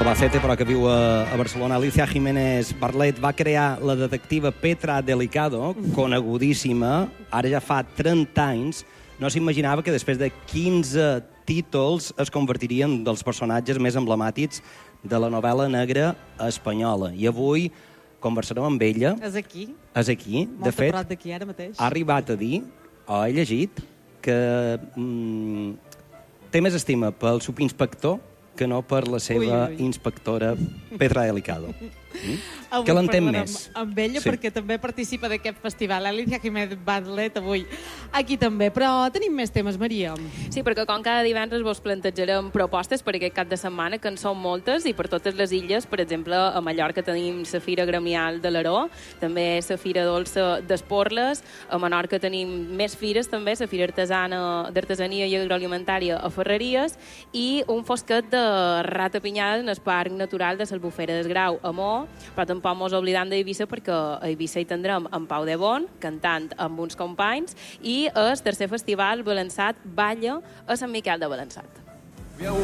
d'Albacete, però que viu a Barcelona. Alicia Jiménez Barlet va crear la detectiva Petra Delicado, conegudíssima, ara ja fa 30 anys. No s'imaginava que després de 15 títols es convertirien dels personatges més emblemàtics de la novel·la negra espanyola. I avui conversarem amb ella. És aquí. És aquí. Molt de fet, a prop d'aquí, ara mateix. ha arribat a dir, o he llegit, que té més estima pel subinspector que no per la seva inspectora Petra Delicado. Que l'entén més. Amb ella, perquè també participa d'aquest festival. Alicia Jiménez Barlet avui aquí també. Però tenim més temes, Maria. Sí, perquè com cada divendres vos plantejarem propostes per aquest cap de setmana, que en són moltes, i per totes les illes. Per exemple, a Mallorca tenim la Fira Gremial de l'Aró, també la Fira Dolça d'Esporles, a Menorca tenim més fires també, la Fira d'Artesania i Agroalimentària a Ferreries, i un fosquet de ratapinyades en el Parc Natural de l'Albufera del Grau a Mó, però tampoc mos oblidam d'Eivissa, perquè a Eivissa hi tindrem en Pau de Bon, cantant amb uns companys, i el tercer festival Balançat Balla a Sant Miquel de Balançat.